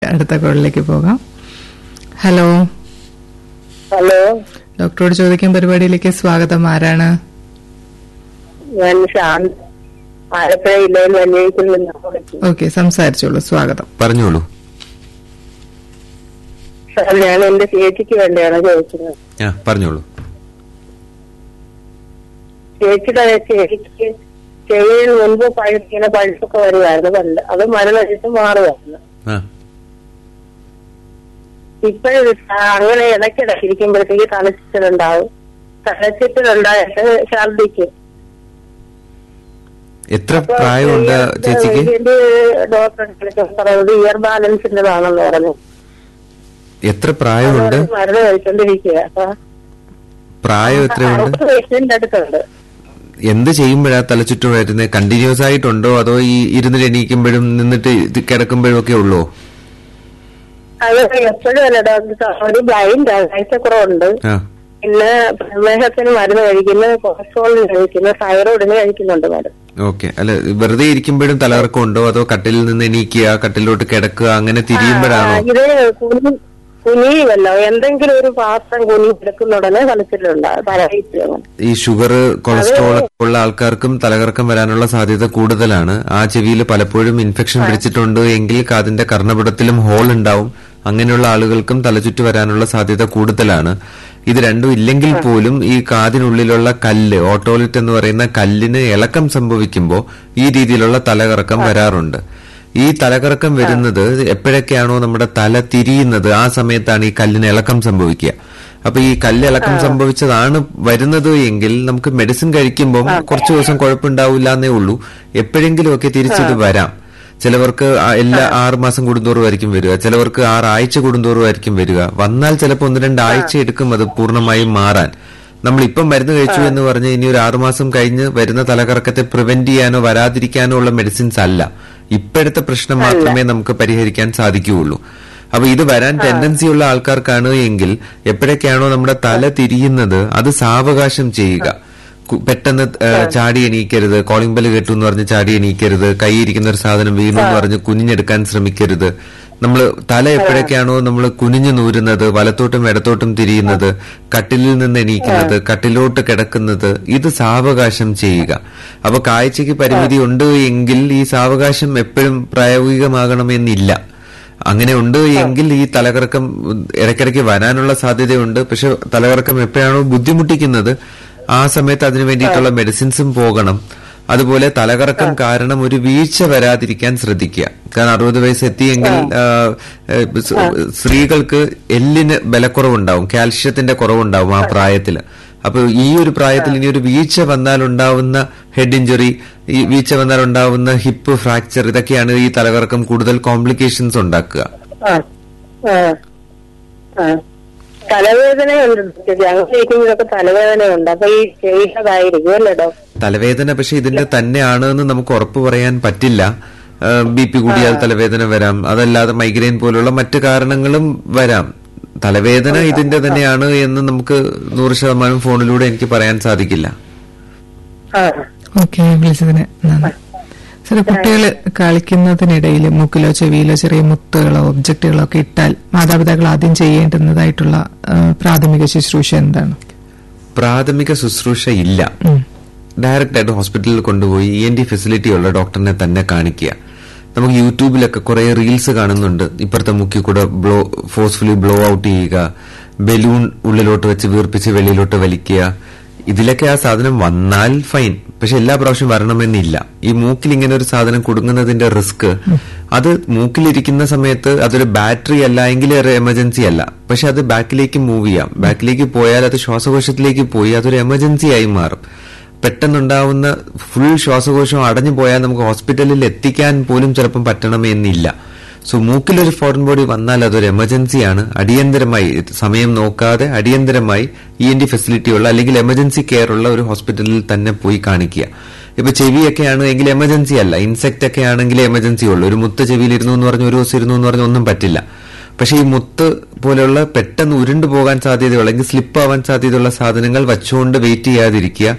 അടുത്ത കോളിലേക്ക് പോകാം. ഹലോ. ഹലോ, ഡോക്ടറോട് ചോദിക്കാൻ പരിപാടിയിലേക്ക് സ്വാഗതം. ആരാണ്? ഞാൻ ശാന്ത്, ആലപ്പുഴ ജില്ലയിൽ അന്വേഷിക്കുന്നു. ഓക്കെ, സംസാരിച്ചോളൂ. സ്വാഗതം. പറഞ്ഞോളൂ. സാർ, ഞാൻ എന്റെ ചേച്ചിക്ക് വേണ്ടിയാണ് ചോദിക്കുന്നത്. പറഞ്ഞോളൂ. ചേച്ചിക്ക് ചെവിയിൽ മുൻപ് ഇങ്ങനെ പഴുപ്പൊക്കെ വരുമായിരുന്നു പണ്ട്. അത് മരുന്ന് കഴിച്ച് മാറുമായിരുന്നു. ഇപ്പോഴും അങ്ങനെ ഇടയ്ക്കിടയ്ക്കിരിക്കുമ്പോഴത്തേക്ക് തലച്ചിട്ടുണ്ടാവും. തലച്ചിട്ടുണ്ടായിട്ട് ഛർദിക്കും. എത്ര പ്രായമുണ്ട് ചേച്ചിക്ക്? ഡോക്ടറെ പറയുന്നത് ഇയർ ബാലൻസിന്റെതാണെന്ന് പറഞ്ഞു. എത്ര പ്രായമുണ്ട്? മരുന്ന് കഴിച്ചോണ്ടിരിക്കുക. പ്രായം എത്രയുണ്ട്? 60 വയസ്സിന്റെ അടുത്തുണ്ട്. എന്ത് ചെയ്യുമ്പോഴാ തലചുറ്റും വരുന്നത്? കണ്ടിന്യൂസ് ആയിട്ടുണ്ടോ അതോ ഈ ഇരുന്നിട്ട് എണീക്കുമ്പോഴും നിന്നിട്ട് കിടക്കുമ്പോഴും ഒക്കെ ഉള്ളോ? അത് എപ്പോഴും അല്ല ഡോക്ടർ. ഒരു ബ്ലൈൻഡ് കാഴ്ചക്കുറവുണ്ട്. പിന്നെ പ്രമേഹത്തിന് മരുന്ന് കഴിക്കുന്നു, കൊളസ്ട്രോളിന് കഴിക്കുന്നു, തൈറോയിഡിന് കഴിക്കുന്നുണ്ട് മരുന്ന്. ഓക്കെ. അല്ല, വെറുതെ ഇരിക്കുമ്പോഴും തലകറക്കം ഉണ്ടോ അതോ കട്ടിലിൽ നിന്ന് എണീക്കുക, കട്ടിലോട്ട് കിടക്കുക, അങ്ങനെ തിരിയുമ്പോഴാണോ? ഇത് കുനിയുമല്ലോ, എന്തെങ്കിലും ഒരു പാത്രം കുനി കിടക്കുന്നുടനെ തലച്ചിട്ടുണ്ടാകും. ഈ ഷുഗർ, കൊളസ്ട്രോൾ ഉള്ള ആൾക്കാർക്കും തലകറക്കം വരാനുള്ള സാധ്യത കൂടുതലാണ്. ആ ചെവിയിൽ പലപ്പോഴും ഇൻഫെക്ഷൻ പിടിച്ചിട്ടുണ്ട് എങ്കിൽ അതിന്റെ കർണപടത്തിലും ഹോൾ ഉണ്ടാവും. അങ്ങനെയുള്ള ആളുകൾക്കും തലചുറ്റ് വരാനുള്ള സാധ്യത കൂടുതലാണ്. ഇത് രണ്ടും ഇല്ലെങ്കിൽ പോലും ഈ കാതിനുള്ളിലുള്ള കല്ല്, ഓട്ടോലിറ്റ് എന്ന് പറയുന്ന കല്ലിന് ഇളക്കം സംഭവിക്കുമ്പോൾ ഈ രീതിയിലുള്ള തലകറക്കം വരാറുണ്ട്. ഈ തലകറക്കം വരുന്നത് എപ്പോഴൊക്കെയാണോ നമ്മുടെ തല തിരിയുന്നത് ആ സമയത്താണ് ഈ കല്ലിന് ഇളക്കം സംഭവിക്കുക. അപ്പൊ ഈ കല്ല് ഇളക്കം സംഭവിച്ചതാണ് വരുന്നത് എങ്കിൽ നമുക്ക് മെഡിസിൻ കഴിക്കുമ്പോൾ കുറച്ചു ദിവസം കുഴപ്പമുണ്ടാവില്ല എന്നേ ഉള്ളൂ. എപ്പോഴെങ്കിലുമൊക്കെ തിരിച്ചിത് വരാം. ചിലവർക്ക് എല്ലാ 6 മാസം കൂടുന്തോറുമായിരിക്കും വരിക, ചിലവർക്ക് 6 ആഴ്ച കൂടുന്തോറുമായിരിക്കും വരിക. വന്നാൽ ചിലപ്പോൾ 1-2 ആഴ്ച എടുക്കും അത് പൂർണ്ണമായും മാറാൻ. നമ്മളിപ്പം മരുന്ന് കഴിച്ചു എന്ന് പറഞ്ഞ് ഇനി ഒരു 6 മാസം കഴിഞ്ഞ് വരുന്ന തലകറക്കത്തെ പ്രിവെന്റ് ചെയ്യാനോ വരാതിരിക്കാനോ ഉള്ള മെഡിസിൻസ് അല്ല. ഇപ്പോഴത്തെ പ്രശ്നം മാത്രമേ നമുക്ക് പരിഹരിക്കാൻ സാധിക്കുകയുള്ളൂ. അപ്പൊ ഇത് വരാൻ ടെൻഡൻസി ഉള്ള ആൾക്കാർക്കാണ് എങ്കിൽ എപ്പോഴൊക്കെയാണോ നമ്മുടെ തല തിരിയുന്നത് അത് സാവകാശം ചെയ്യുക. പെട്ടെന്ന് ചാടി എണീക്കരുത്. കോളിംഗ് ബെല്ല് കേട്ടു എന്ന് പറഞ്ഞ് ചാടി എണീക്കരുത്. കൈയിരിക്കുന്ന ഒരു സാധനം വീണു എന്ന് പറഞ്ഞ് കുനിഞ്ഞെടുക്കാൻ ശ്രമിക്കരുത്. നമ്മൾ തല എപ്പോഴൊക്കെയാണോ നമ്മൾ കുനിഞ്ഞു നൂരുന്നത്, വലത്തോട്ടും ഇടത്തോട്ടും തിരിയുന്നത്, കട്ടിലിൽ നിന്ന് എണീക്കുന്നത്, കട്ടിലോട്ട് കിടക്കുന്നത്, ഇത് സാവകാശം ചെയ്യുക. അപ്പൊ കാഴ്ചയ്ക്ക് പരിമിതി ഉണ്ട് എങ്കിൽ ഈ സാവകാശം എപ്പോഴും പ്രായോഗികമാകണമെന്നില്ല. അങ്ങനെ ഉണ്ട് എങ്കിൽ ഈ തലകറക്കം ഇടയ്ക്കിടയ്ക്ക് വരാനുള്ള സാധ്യതയുണ്ട്. പക്ഷെ തലകറക്കം എപ്പോഴാണോ ബുദ്ധിമുട്ടിക്കുന്നത് ആ സമയത്ത് അതിനു വേണ്ടിയിട്ടുള്ള മെഡിസിൻസും പോകണം. അതുപോലെ തലകറക്കം കാരണം ഒരു വീഴ്ച വരാതിരിക്കാൻ ശ്രദ്ധിക്കുക. കാരണം 60 വയസ്സ് എത്തിയെങ്കിൽ സ്ത്രീകൾക്ക് എല്ലിന് ബലക്കുറവുണ്ടാവും, കാൽഷ്യത്തിന്റെ കുറവുണ്ടാവും ആ പ്രായത്തിൽ. അപ്പൊ ഈ ഒരു പ്രായത്തിൽ ഇനി ഒരു വീഴ്ച വന്നാൽ ഉണ്ടാവുന്ന ഹെഡ് ഇഞ്ചുറി, ഈ വീഴ്ച വന്നാൽ ഉണ്ടാവുന്ന ഹിപ്പ് ഫ്രാക്ചർ, ഇതൊക്കെയാണ് ഈ തലകറക്കം കൂടുതൽ കോംപ്ലിക്കേഷൻസ് ഉണ്ടാക്കുക. തലവേദനയുണ്ട്. അപ്പൊ ഈ ചെവിയിലതായിരിക്കും അല്ലേ ഡോക്ടർ? തലവേദന പക്ഷെ ഇതിന്റെ തന്നെയാണ് എന്ന് നമുക്ക് ഉറപ്പ് പറയാൻ പറ്റില്ല. BP കൂടിയാൽ തലവേദന വരാം, അതല്ലാതെ മൈഗ്രെയിൻ പോലുള്ള മറ്റു കാരണങ്ങളും വരാം. തലവേദന ഇതിന്റെ തന്നെയാണ് എന്ന് നമുക്ക് 100% ഫോണിലൂടെ എനിക്ക് പറയാൻ സാധിക്കില്ല. ഓക്കെ, വിളിച്ചതിന് നന്ദി. സാർ, കുട്ടികൾ കളിക്കുന്നതിനിടയിൽ മൂക്കിലോ ചെവിയിലോ ചെറിയ മുത്തുകളോ ഒബ്ജക്റ്റുകളോ ഒക്കെ ഇട്ടാൽ മാതാപിതാക്കൾ ആദ്യം ചെയ്യേണ്ടുന്നതായിട്ടുള്ള പ്രാഥമിക ശുശ്രൂഷ എന്താണ്? പ്രാഥമിക ശുശ്രൂഷ ഇല്ല. ഡയറക്റ്റ് ആയിട്ട് ഹോസ്പിറ്റലിൽ കൊണ്ടുപോയി ENT ഫെസിലിറ്റി ഉള്ള ഡോക്ടറിനെ തന്നെ കാണിക്കുക. നമുക്ക് യൂട്യൂബിലൊക്കെ കുറെ റീൽസ് കാണുന്നുണ്ട്. ഇപ്പുറത്തെ മുക്കിൽ കൂടെ ഫോഴ്സ്ഫുള്ളി ബ്ലോ ഔട്ട് ചെയ്യുക, ബലൂൺ ഉള്ളിലോട്ട് വെച്ച് വീർപ്പിച്ച് വെളിയിലോട്ട് വലിക്കുക. ഇതിലൊക്കെ ആ സാധനം വന്നാൽ ഫൈൻ, പക്ഷെ എല്ലാ പ്രാവശ്യം വരണമെന്നില്ല. ഈ മൂക്കിൽ ഇങ്ങനെ ഒരു സാധനം കുടുങ്ങുന്നതിന്റെ റിസ്ക്, അത് മൂക്കിലിരിക്കുന്ന സമയത്ത് അതൊരു ബാറ്ററി അല്ല എങ്കിൽ ഒരു എമർജൻസി അല്ല. പക്ഷെ അത് ബാക്കിലേക്ക് മൂവ് ചെയ്യാം. ബാക്കിലേക്ക് പോയാൽ അത് ശ്വാസകോശത്തിലേക്ക് പോയി അതൊരു എമർജൻസി ആയി മാറും. പെട്ടെന്നുണ്ടാവുന്ന ഫുൾ ശ്വാസകോശം അടഞ്ഞു പോയാൽ നമുക്ക് ഹോസ്പിറ്റലിൽ എത്തിക്കാൻ പോലും ചിലപ്പം പറ്റണമെന്നില്ല. സോ മൂക്കിലൊരു ഫോറിൻ ബോഡി വന്നാൽ അതൊരു എമർജൻസിയാണ്. അടിയന്തരമായി, സമയം നോക്കാതെ അടിയന്തരമായി ENT ഫെസിലിറ്റി ഉള്ള അല്ലെങ്കിൽ എമർജൻസി കെയർ ഉള്ള ഒരു ഹോസ്പിറ്റലിൽ തന്നെ പോയി കാണിക്കുക. ഇപ്പൊ ചെവിയൊക്കെ ആണെങ്കിൽ എമർജൻസി അല്ല, ഇൻസെക്ട് ഒക്കെ ആണെങ്കിൽ എമർജൻസി ഉള്ളൂ. ഒരു മുത്ത് ചെവിയിൽ ഇരുന്നു എന്ന് പറഞ്ഞ് ഒരു ദിവസം ഇരുന്നു എന്ന് പറഞ്ഞ് ഒന്നും പറ്റില്ല. പക്ഷെ ഈ മുത്ത് പോലെയുള്ള പെട്ടെന്ന് ഉരുണ്ടു പോകാൻ സാധ്യതയുള്ള അല്ലെങ്കിൽ സ്ലിപ്പ് ആവാൻ സാധ്യതയുള്ള സാധനങ്ങൾ വച്ചുകൊണ്ട് വെയിറ്റ് ചെയ്യാതിരിക്കുക.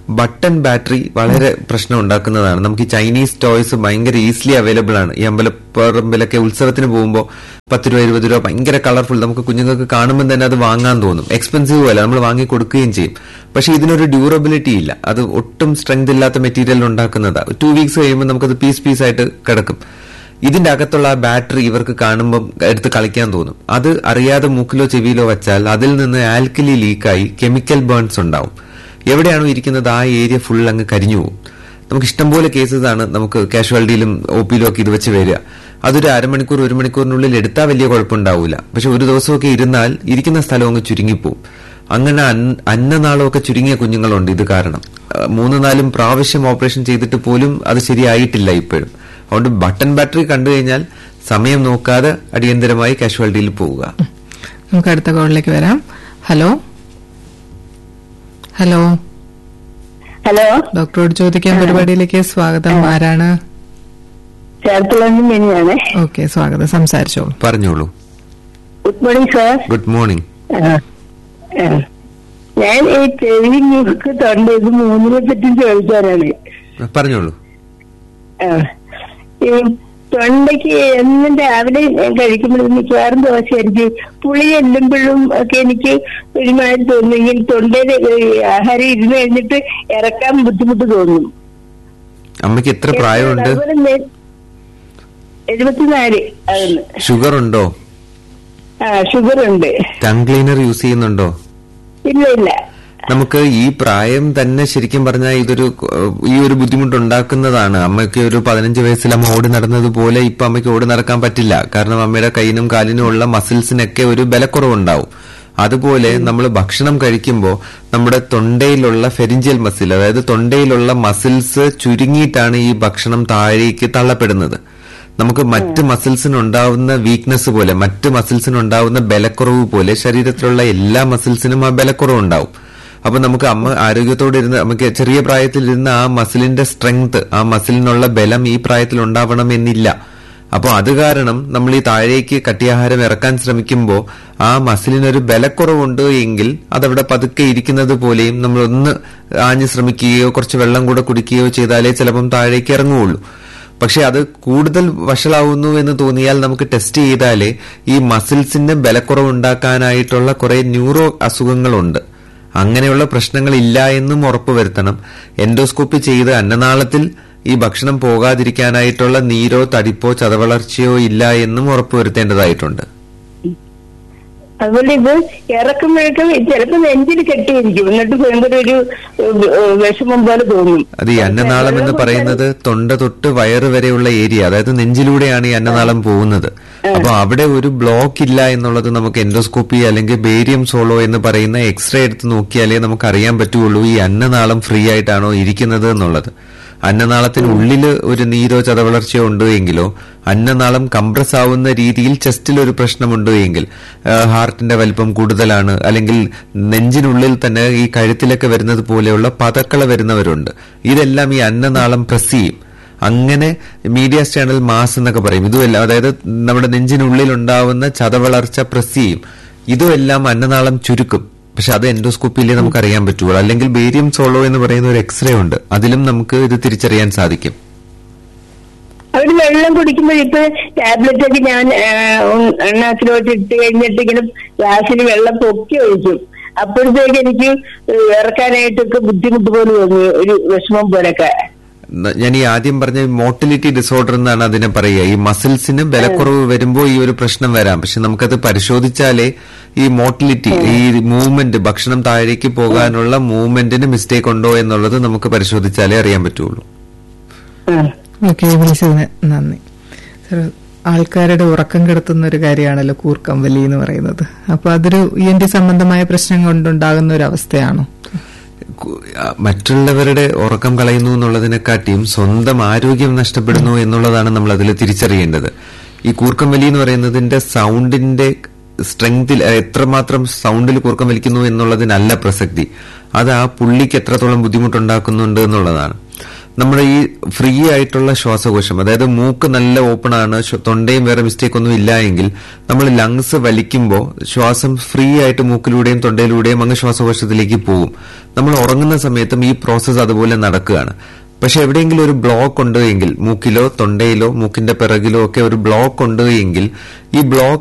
ബട്ടൺ ബാറ്ററി വളരെ പ്രശ്നം ഉണ്ടാക്കുന്നതാണ്. നമുക്ക് ഈ ചൈനീസ് ടോയ്സ് ഭയങ്കര ഈസിലി അവൈലബിൾ ആണ്. ഈ അമ്പലപ്പറമ്പിലൊക്കെ ഉത്സവത്തിന് പോകുമ്പോൾ 10 രൂപ 20 രൂപ ഭയങ്കര കളർഫുൾ, നമുക്ക് കുഞ്ഞുങ്ങൾക്ക് കാണുമ്പോൾ തന്നെ അത് വാങ്ങാൻ തോന്നും. എക്സ്പെൻസീവ് അല്ല, നമ്മൾ വാങ്ങി കൊടുക്കുകയും ചെയ്യും. പക്ഷെ ഇതിനൊരു ഡ്യൂറബിലിറ്റി ഇല്ല. അത് ഒട്ടും സ്ട്രെങ്ത് ഇല്ലാത്ത മെറ്റീരിയൽ ഉണ്ടാക്കുന്നതാണ്. 2 വീക്സ് കഴിയുമ്പോൾ നമുക്കത് പീസായിട്ട് കിടക്കും. ഇതിന്റെ അകത്തുള്ള ആ ബാറ്ററി ഇവർക്ക് കാണുമ്പോൾ എടുത്ത് കളിക്കാൻ തോന്നും. അത് അറിയാതെ മൂക്കിലോ ചെവിയിലോ വെച്ചാൽ അതിൽ നിന്ന് ആൽക്കലി ലീക്കായി കെമിക്കൽ ബേൺസ് ഉണ്ടാവും. എവിടെയാണോ ഇരിക്കുന്നത് ആ ഏരിയ ഫുൾ അങ്ങ് കരിഞ്ഞു പോകും. നമുക്ക് ഇഷ്ടംപോലെ കേസസ് ആണ് നമുക്ക് കാഷ്വാലിറ്റിയിലും ഒപിയിലും ഒക്കെ ഇത് വെച്ച് വരിക. അതൊരു 1/2 മണിക്കൂർ 1 മണിക്കൂറിനുള്ളിൽ എടുത്താൽ വലിയ കുഴപ്പമുണ്ടാവില്ല. പക്ഷെ ഒരു ദിവസമൊക്കെ ഇരുന്നാൽ ഇരിക്കുന്ന സ്ഥലം അങ്ങ് ചുരുങ്ങിപ്പോവും. അങ്ങനെ അന്നനാളമൊക്കെ ചുരുങ്ങിയ കുഞ്ഞുങ്ങളുണ്ട് ഇത് കാരണം. 3-4 പ്രാവശ്യം ഓപ്പറേഷൻ ചെയ്തിട്ട് പോലും അത് ശരിയായിട്ടില്ല ഇപ്പോഴും. അതുകൊണ്ട് ബട്ടൺ ബാറ്ററി കണ്ടു കഴിഞ്ഞാൽ സമയം നോക്കാതെ അടിയന്തരമായി കാഷ്വാലിറ്റിയിൽ പോവുക. നമുക്ക് അടുത്ത കോളിലേക്ക് വരാം. ഹലോ ഹലോ ഹലോ, ഡോക്ടറോട് ചോദിക്കാൻ പരിപാടിയിലേക്ക് സ്വാഗതം. ആരാണ്? ചേർത്തലാണ്. ഓക്കെ, സ്വാഗതം, സംസാരിച്ചോളൂ. പറഞ്ഞോളൂ. Good morning sir. Good morning. ഞാൻ ഈ ചെവി മൂക്ക് തൊണ്ട ഇത് 3 പറ്റി ചോദിക്കാനാണ്. പറഞ്ഞോളൂ. ഈ തൊണ്ടയ്ക്ക് എന്നും രാവിലെ കഴിക്കുമ്പോഴും മിക്കവാറും ദോശയായിരിക്കും. പുളി ചെല്ലുമ്പോഴും ഒക്കെ എനിക്ക് ഒരുമാതിരി തോന്നുമെങ്കിൽ തൊണ്ടയിൽ ആഹാരം ഇരുന്ന് കഴിഞ്ഞിട്ട് ഇറക്കാൻ ബുദ്ധിമുട്ട് തോന്നും. അമ്മയ്ക്ക് എത്ര പ്രായമുണ്ട്? 74. ഷുഗർ ഉണ്ടോ? ഷുഗർ ഉണ്ട്. ടങ് ക്ലീനർ യൂസ് ചെയ്യുന്നുണ്ടോ? ഇല്ല. നമുക്ക് ഈ പ്രായം തന്നെ ശരിക്കും പറഞ്ഞാൽ ഈ ഒരു ബുദ്ധിമുട്ടുണ്ടാക്കുന്നതാണ്. അമ്മയ്ക്ക് ഒരു 15 വയസ്സിൽ അമ്മ ഓടി നടന്നതുപോലെ ഇപ്പൊ അമ്മയ്ക്ക് ഓടി നടക്കാൻ പറ്റില്ല. കാരണം അമ്മയുടെ കൈയിനും കാലിനും ഉള്ള മസിൽസിനൊക്കെ ഒരു ബലക്കുറവുണ്ടാവും. അതുപോലെ നമ്മൾ ഭക്ഷണം കഴിക്കുമ്പോൾ നമ്മുടെ തൊണ്ടയിലുള്ള ഫെരിഞ്ചിയൽ മസിൽ, അതായത് തൊണ്ടയിലുള്ള മസിൽസ് ചുരുങ്ങിയിട്ടാണ് ഈ ഭക്ഷണം താഴേക്ക് തള്ളപ്പെടുന്നത്. നമുക്ക് മറ്റ് മസിൽസിനുണ്ടാവുന്ന വീക്ക്നെസ് പോലെ, മറ്റ് മസിൽസിനുണ്ടാവുന്ന ബലക്കുറവ് പോലെ ശരീരത്തിലുള്ള എല്ലാ മസിൽസിനും ആ ബലക്കുറവുണ്ടാവും. അപ്പൊ നമുക്ക് അമ്മ ആരോഗ്യത്തോടെ ഇരുന്ന് നമുക്ക് ചെറിയ പ്രായത്തിലിരുന്ന് ആ മസിലിന്റെ സ്ട്രെങ്ത്, ആ മസിലിനുള്ള ബലം ഈ പ്രായത്തിൽ ഉണ്ടാവണമെന്നില്ല. അപ്പോൾ അത് കാരണം നമ്മൾ ഈ താഴേക്ക് കട്ടിയാഹാരം ഇറക്കാൻ ശ്രമിക്കുമ്പോൾ ആ മസിലിനൊരു ബലക്കുറവുണ്ട് എങ്കിൽ അതവിടെ പതുക്കെ ഇരിക്കുന്നത് പോലെയും നമ്മൾ ഒന്ന് ആഞ്ഞ് ശ്രമിക്കുകയോ കുറച്ച് വെള്ളം കൂടെ കുടിക്കുകയോ ചെയ്താലേ ചിലപ്പം താഴേക്ക് ഇറങ്ങുകയുള്ളൂ. പക്ഷെ അത് കൂടുതൽ വഷളാവുന്നു എന്ന് തോന്നിയാൽ നമുക്ക് ടെസ്റ്റ് ചെയ്താലേ ഈ മസിൽസിന് ബലക്കുറവുണ്ടാക്കാനായിട്ടുള്ള കുറെ ന്യൂറോ അസുഖങ്ങളുണ്ട്. അങ്ങനെയുള്ള പ്രശ്നങ്ങൾ ഇല്ല എന്നും ഉറപ്പുവരുത്തണം. എൻഡോസ്കോപ്പി ചെയ്ത് അന്നനാളത്തിൽ ഈ ഭക്ഷണം പോകാതിരിക്കാനായിട്ടുള്ള നീരോ തടിപ്പോ ചതവളർച്ചയോ ഇല്ല എന്നും ഉറപ്പുവരുത്തേണ്ടതായിട്ടുണ്ട്. അതുപോലെ ഇത് ഇറക്കുമ്പോഴേക്കും ചിലപ്പോൾ നെഞ്ചിൽ കെട്ടിയിരിക്കും, എന്നിട്ട് ഭയങ്കര ഒരു വിഷമം പോലെ തോന്നും. അത് ഈ അന്നനാളം എന്ന് പറയുന്നത് തൊണ്ട തൊട്ട് വയറ് വരെയുള്ള ഏരിയ, അതായത് നെഞ്ചിലൂടെയാണ് ഈ അന്നനാളം പോകുന്നത്. അപ്പൊ അവിടെ ഒരു ബ്ലോക്ക് ഇല്ല എന്നുള്ളത് നമുക്ക് എൻഡോസ്കോപ്പി അല്ലെങ്കിൽ ബേരിയം സോളോ എന്ന് പറയുന്ന എക്സ്റേ എടുത്ത് നോക്കിയാലേ നമുക്ക് അറിയാൻ പറ്റുള്ളൂ ഈ അന്നനാളം ഫ്രീ ആയിട്ടാണോ ഇരിക്കുന്നത് എന്നുള്ളത്. അന്നനാളത്തിനുള്ളിൽ ഒരു നീരോ ചതവളർച്ചയോ ഉണ്ട് എങ്കിലോ, അന്നനാളം കംപ്രസ് ആവുന്ന രീതിയിൽ ചെസ്റ്റിൽ ഒരു പ്രശ്നമുണ്ട് എങ്കിൽ, ഹാർട്ടിന്റെ വലിപ്പം കൂടുതലാണ്, അല്ലെങ്കിൽ നെഞ്ചിനുള്ളിൽ തന്നെ ഈ കഴുത്തിലൊക്കെ വരുന്നത് പോലെയുള്ള പതക്കള വരുന്നവരുണ്ട്. ഇതെല്ലാം ഈ അന്നനാളം പ്രസ് ചെയ്യും. അങ്ങനെ മീഡിയാസ്റ്റേണൽ മാസ് എന്നൊക്കെ പറയും. ഇതുമെല്ലാം അതായത് നമ്മുടെ നെഞ്ചിനുള്ളിൽ ഉണ്ടാവുന്ന ചതവളർച്ച പ്രസ് ചെയ്യും. ഇതുമെല്ലാം അന്നനാളം ചുരുക്കും. പക്ഷെ അത് എൻഡോസ്കോപ്പിയിലേ നമുക്ക് അറിയാൻ പറ്റുള്ളൂ. അല്ലെങ്കിൽ ബേരിയം സോളോ എന്ന് പറയുന്ന ഒരു എക്സ്റേ ഉണ്ട്, അതിലും നമുക്ക് ഇത് തിരിച്ചറിയാൻ സാധിക്കും. അവര് വെള്ളം കുടിക്കുമ്പോൾ ഇപ്പൊ ടാബ്ലറ്റ് ഒക്കെ ഞാൻ എണ്ണാക്കിലോട്ട് ഇട്ട് കഴിഞ്ഞിട്ട് ഇങ്ങനെ ഗ്ലാസ്സിൽ വെള്ളം പൊക്കി ഒഴിക്കും. അപ്പോഴത്തേക്ക് എനിക്ക് ഇറക്കാനായിട്ടൊക്കെ ബുദ്ധിമുട്ട് പോലെ തോന്നി, ഒരു വിഷമം പോലൊക്കെ. ഞാൻ ഈ ആദ്യം പറഞ്ഞ മോട്ടിലിറ്റി ഡിസോർഡർ എന്നാണ് അതിനെ പറയുക. ഈ മസിൽസിന് ബലക്കുറവ് വരുമ്പോൾ ഈ ഒരു പ്രശ്നം വരാം. പക്ഷെ നമുക്കത് പരിശോധിച്ചാലേ ഈ മോട്ടിലിറ്റി, ഈ മൂവ്മെന്റ്, ഭക്ഷണം താഴേക്ക് പോകാനുള്ള മൂവ്മെന്റിന് മിസ്റ്റേക്ക് ഉണ്ടോ എന്നുള്ളത് നമുക്ക് പരിശോധിച്ചാലേ അറിയാൻ പറ്റുള്ളൂ. ഓക്കെ, വിളിച്ചതിന് നന്ദി. ആൾക്കാരുടെ ഉറക്കം കെടുത്തുന്ന ഒരു കാര്യമാണല്ലോ കൂർക്കം വലി എന്ന് പറയുന്നത്. അപ്പൊ അതൊരു ENT സംബന്ധമായ പ്രശ്നം കൊണ്ടുണ്ടാകുന്ന ഒരു അവസ്ഥയാണോ? മറ്റുള്ളവരുടെ ഉറക്കം കളയുന്നു എന്നുള്ളതിനെക്കാട്ടിയും സ്വന്തം ആരോഗ്യം നഷ്ടപ്പെടുന്നു എന്നുള്ളതാണ് നമ്മൾ അതിൽ തിരിച്ചറിയേണ്ടത്. ഈ കൂർക്കം വലി എന്ന് പറയുന്നതിന്റെ സൗണ്ടിന്റെ സ്ട്രെങ്തിൽ, എത്രമാത്രം സൗണ്ടിൽ കൂർക്കം വലിക്കുന്നു എന്നുള്ളതിനല്ല പ്രസക്തി. അത് ആ പുള്ളിക്ക് എത്രത്തോളം ബുദ്ധിമുട്ടുണ്ടാക്കുന്നുണ്ട് എന്നുള്ളതാണ്. നമ്മുടെ ഈ ഫ്രീ ആയിട്ടുള്ള ശ്വാസകോശം, അതായത് മൂക്ക് നല്ല ഓപ്പൺ ആണ്, തൊണ്ടയും വേറെ മിസ്റ്റേക്ക് ഒന്നും ഇല്ല എങ്കിൽ നമ്മൾ ലങ്സ് വലിക്കുമ്പോൾ ശ്വാസം ഫ്രീ ആയിട്ട് മൂക്കിലൂടെയും തൊണ്ടയിലൂടെയും അങ്ങ് ശ്വാസകോശത്തിലേക്ക് പോകും. നമ്മൾ ഉറങ്ങുന്ന സമയത്തും ഈ പ്രോസസ്സ് അതുപോലെ നടക്കുകയാണ്. പക്ഷെ എവിടെയെങ്കിലും ഒരു ബ്ലോക്ക് ഉണ്ട് എങ്കിൽ, മൂക്കിലോ തൊണ്ടയിലോ മൂക്കിന്റെ പിറകിലോ ഒക്കെ ഒരു ബ്ലോക്ക് ഉണ്ട് എങ്കിൽ ഈ ബ്ലോക്ക്